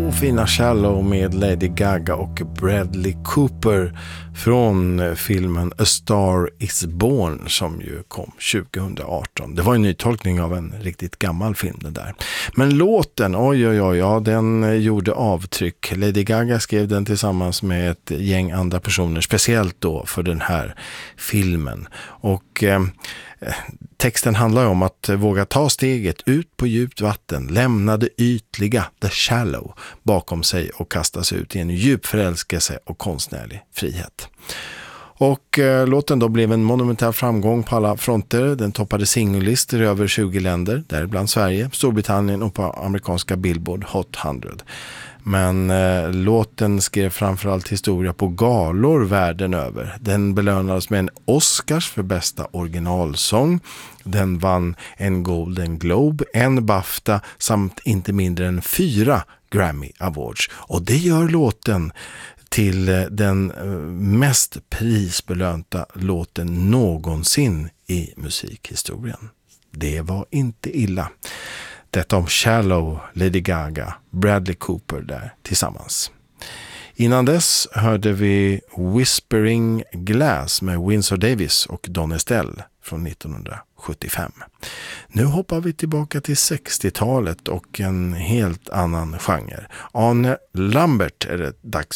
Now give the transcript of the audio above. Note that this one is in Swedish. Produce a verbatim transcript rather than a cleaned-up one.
Så fina Shallow med Lady Gaga och Bradley Cooper från filmen A Star Is Born som ju kom tjugo arton. Det var en nytolkning av en riktigt gammal film det där. Men låten, oj oj oj, ja, den gjorde avtryck. Lady Gaga skrev den tillsammans med ett gäng andra personer, speciellt då för den här filmen. Och eh, texten handlar om att våga ta steget ut på djupt vatten, lämna det ytliga, the shallow, bakom sig och kasta sig ut i en djup förälskelse och konstnärlig frihet. Och eh, låten då blev en monumental framgång på alla fronter. Den toppade singellistor i över tjugo länder, däribland Sverige, Storbritannien och på amerikanska Billboard Hot hundra. Men eh, låten skrev framförallt historia på galor världen över. Den belönades med en Oscars för bästa originalsång. Den vann en Golden Globe, en BAFTA samt inte mindre än fyra Grammy Awards. Och det gör låten till den mest prisbelönta låten någonsin i musikhistorien. Det var inte illa. Detta om Shallow, Lady Gaga, Bradley Cooper där tillsammans. Innan dess hörde vi Whispering Glass med Winsor Davis och Don Estelle från nittonhundrasjuttiofem. Nu hoppar vi tillbaka till sextiotalet och en helt annan genre. Arne Lambert är det dags